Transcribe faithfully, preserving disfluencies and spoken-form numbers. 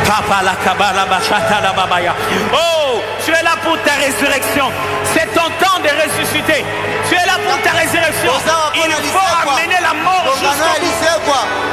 Papa la kabala bachata la babaya. Oh, tu es là pour ta résurrection. C'est ton temps de ressusciter. Tu es là pour ta résurrection. Il faut amener la mort jusqu'au bout.